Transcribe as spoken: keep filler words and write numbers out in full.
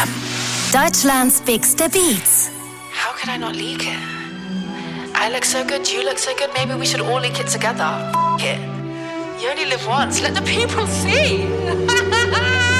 M. Deutschlands bigste Beats. How could I not leak it? I look so good, you look so good, maybe we should all leak it together. F it. You only live once, let the people see.